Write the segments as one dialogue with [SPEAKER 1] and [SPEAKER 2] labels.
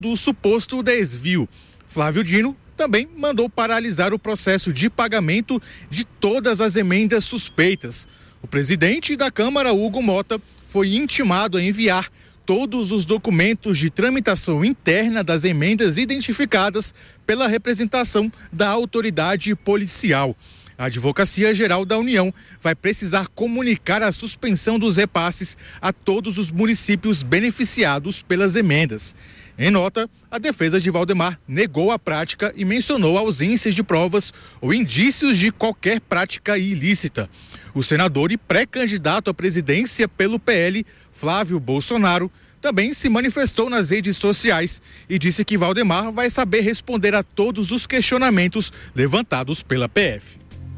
[SPEAKER 1] do suposto desvio. Flávio Dino também mandou paralisar o processo de pagamento de todas as emendas suspeitas. O presidente da Câmara, Hugo Mota, foi intimado a enviar todos os documentos de tramitação interna das emendas identificadas pela representação da autoridade policial. A Advocacia Geral da União vai precisar comunicar a suspensão dos repasses a todos os municípios beneficiados pelas emendas. Em nota, a defesa de Valdemar negou a prática e mencionou ausências de provas ou indícios de qualquer prática ilícita. O senador e pré-candidato à presidência pelo PL, Flávio Bolsonaro, também se manifestou nas redes sociais e disse que Valdemar vai saber responder a todos os questionamentos levantados pela PF.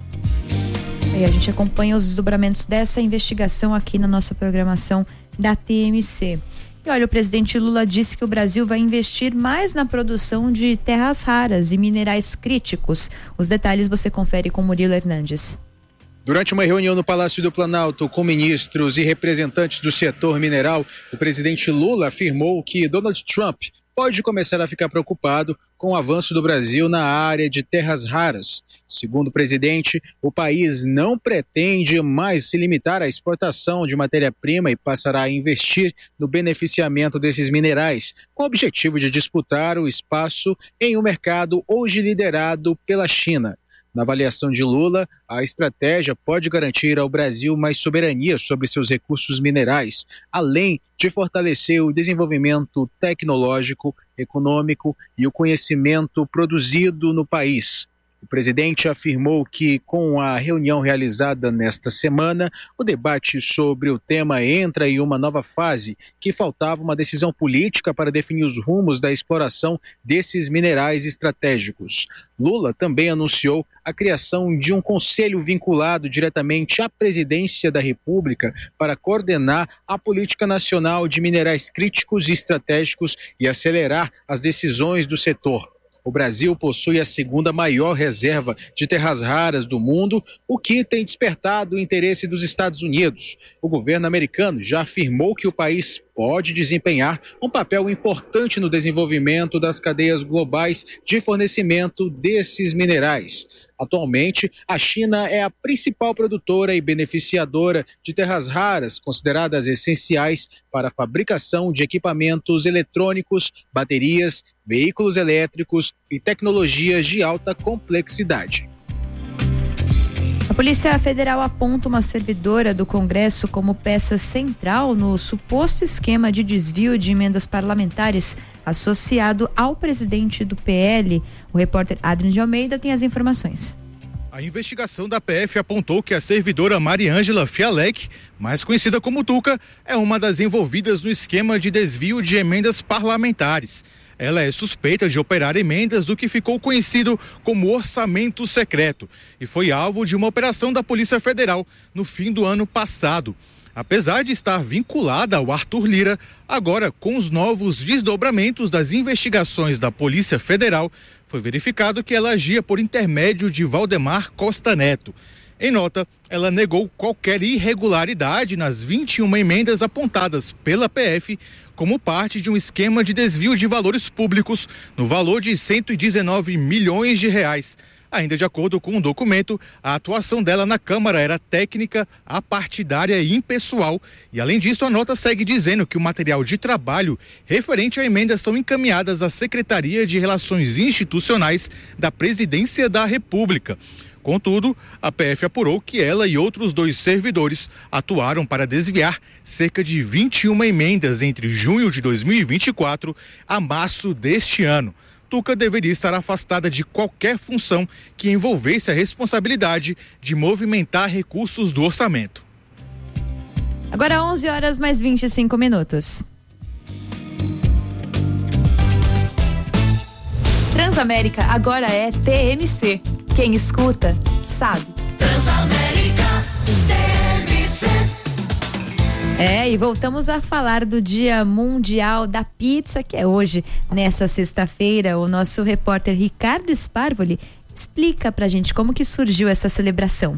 [SPEAKER 2] E a gente acompanha os desdobramentos dessa investigação aqui na nossa programação da TMC. E olha, o presidente Lula disse que o Brasil vai investir mais na produção de terras raras e minerais críticos. Os detalhes você confere com Murilo Hernandes.
[SPEAKER 3] Durante uma reunião no Palácio do Planalto com ministros e representantes do setor mineral, o presidente Lula afirmou que Donald Trump pode começar a ficar preocupado com o avanço do Brasil na área de terras raras. Segundo o presidente, o país não pretende mais se limitar à exportação de matéria-prima e passará a investir no beneficiamento desses minerais, com o objetivo de disputar o espaço em um mercado hoje liderado pela China. Na avaliação de Lula, a estratégia pode garantir ao Brasil mais soberania sobre seus recursos minerais, além de fortalecer o desenvolvimento tecnológico, econômico e o conhecimento produzido no país. O presidente afirmou que, com a reunião realizada nesta semana, o debate sobre o tema entra em uma nova fase, que faltava uma decisão política para definir os rumos da exploração desses minerais estratégicos. Lula também anunciou a criação de um conselho vinculado diretamente à presidência da República para coordenar a política nacional de minerais críticos e estratégicos e acelerar as decisões do setor. O Brasil possui a segunda maior reserva de terras raras do mundo, o que tem despertado o interesse dos Estados Unidos. O governo americano já afirmou que o país pode desempenhar um papel importante no desenvolvimento das cadeias globais de fornecimento desses minerais. Atualmente, a China é a principal produtora e beneficiadora de terras raras, consideradas essenciais para a fabricação de equipamentos eletrônicos, baterias, veículos elétricos e tecnologias de alta complexidade.
[SPEAKER 2] A Polícia Federal aponta uma servidora do Congresso como peça central no suposto esquema de desvio de emendas parlamentares associado ao presidente do PL. O repórter Adriano de Almeida tem as informações.
[SPEAKER 1] A investigação da PF apontou que a servidora Mariângela Fialec, mais conhecida como Tuca, é uma das envolvidas no esquema de desvio de emendas parlamentares. Ela é suspeita de operar emendas do que ficou conhecido como orçamento secreto e foi alvo de uma operação da Polícia Federal no fim do ano passado. Apesar de estar vinculada ao Arthur Lira, agora com os novos desdobramentos das investigações da Polícia Federal, foi verificado que ela agia por intermédio de Valdemar Costa Neto. Em nota, ela negou qualquer irregularidade nas 21 emendas apontadas pela PF como parte de um esquema de desvio de valores públicos no valor de 119 milhões de reais. Ainda de acordo com um documento, a atuação dela na Câmara era técnica, apartidária e impessoal. E além disso, a nota segue dizendo que o material de trabalho referente à emenda são encaminhadas à Secretaria de Relações Institucionais da Presidência da República. Contudo, a PF apurou que ela e outros 2 servidores atuaram para desviar cerca de 21 emendas entre junho de 2024 a março deste ano. Tuca deveria estar afastada de qualquer função que envolvesse a responsabilidade de movimentar recursos do orçamento.
[SPEAKER 2] Agora 11h25. Transamérica agora é TMC. Quem escuta, sabe.
[SPEAKER 4] Transamérica, TMC.
[SPEAKER 2] E voltamos a falar do Dia Mundial da Pizza, que é hoje, nessa sexta-feira. O nosso repórter Ricardo Sparvoli explica pra gente como que surgiu essa celebração.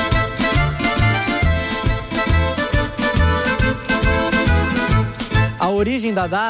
[SPEAKER 5] A origem da data.